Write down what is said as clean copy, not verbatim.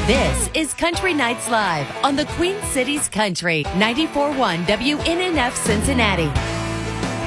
This is Country Nights Live on the Queen City's Country, 94.1 WNNF Cincinnati.